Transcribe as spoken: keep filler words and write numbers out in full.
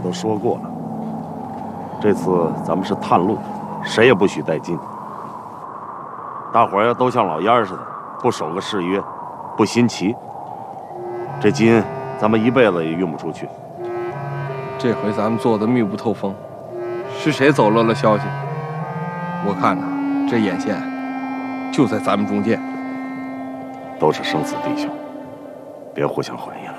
都说过了，这次咱们是探路，谁也不许带金。大伙儿要都像老烟儿似的，不守个誓约，不新奇，这金咱们一辈子也运不出去。 这回咱们做的密不透风，是谁走漏了消息？我看呐，这眼线就在咱们中间。 都是生死弟兄，别互相怀疑了。